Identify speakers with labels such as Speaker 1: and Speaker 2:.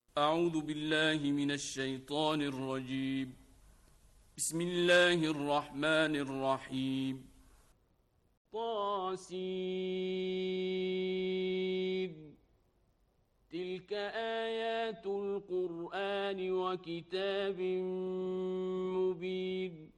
Speaker 1: أعوذ بالله من الشيطان الرجيم. بسم الله الرحمن الرحيم. طاسين. تلك آيات القرآن وكتاب مبين.